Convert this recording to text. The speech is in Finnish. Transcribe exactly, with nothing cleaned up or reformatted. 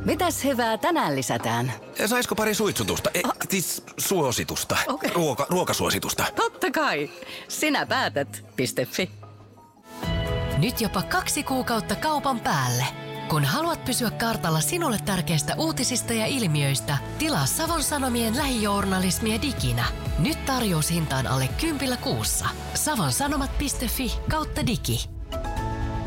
Mitäs hyvää tänään lisätään? Saisiko pari suitsutusta? E, siis suositusta. Okei. Ruoka, ruokasuositusta. Totta kai. Sinä päätät. Fi. Nyt jopa kaksi kuukautta kaupan päälle. Kun haluat pysyä kartalla sinulle tärkeistä uutisista ja ilmiöistä, tilaa Savon Sanomien lähijournalismia diginä. Nyt tarjoushintaan alle kympillä kuussa. savonsanomat piste fi kautta digi.